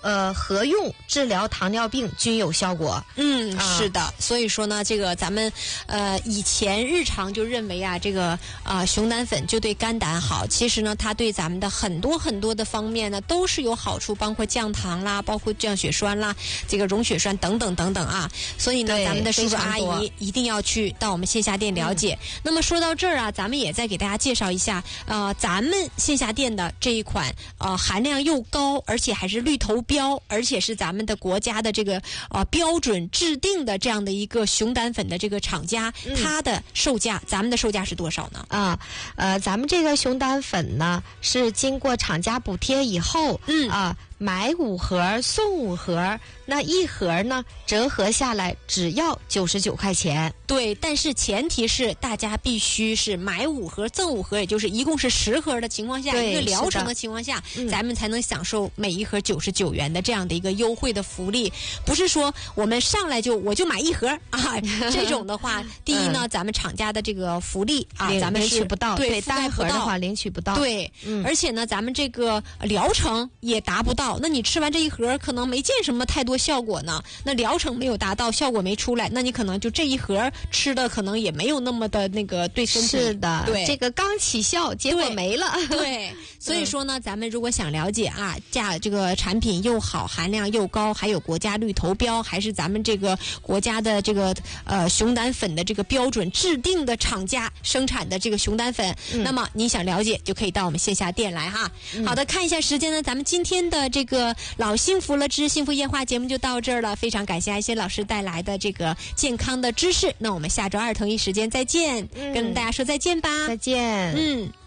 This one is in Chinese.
合用治疗糖尿病均有效果。 是的，所以说呢，这个咱们以前日常就认为啊，这个熊胆粉就对肝胆好，其实呢，它对咱们的很多很多的方面呢都是有好处，包括降糖啦，包括降血栓啦，这个溶血栓等等等等啊。所以呢，咱们的叔叔阿姨一定要去到我们线下店了解。那么说到这儿啊，咱们也再给大家介绍一下，咱们线下店的这一款含量又高，而且还是绿头标，而且是咱们的国家的这个标准制定的这样的一个熊胆粉的这个厂家，它的售价，咱们的售价是多少呢？ 咱们这个熊胆粉呢是经过厂家补贴以后，买5盒送5盒，那1盒呢折合下来只要99块钱。 对，但是前提是大家必须是买5盒赠5盒，也就是一共是10盒的情况下，一个疗程的情况下，咱们才能享受每1盒99元的这样的一个优惠的福利。不是说我们上来我就买1盒啊，这种的话，第一呢，咱们厂家的这个福利啊，咱们领取不到，对，单盒的话领取不到。 对，而且呢，咱们这个疗程也达不到。那你吃完这1盒可能没见什么太多效果呢，那疗程没有达到，效果没出来，那你可能就这1盒吃的可能也没有那么的那个对身体。 是的， 对， 这个刚起效，结果没了。 对，所以说呢，咱们如果想了解啊，这个产品又好，含量又高，还有国家绿头标，还是咱们这个国家的这个熊胆粉的这个标准制定的厂家生产的这个熊胆粉，那么你想了解就可以到我们线下店来哈。好的，看一下时间呢，咱们今天的这个老幸福了之幸福夜话节目就到这儿了，非常感谢艾仙老师带来的这个健康的知识，那我们下周2同一时间再见，跟大家说再见吧。 再见。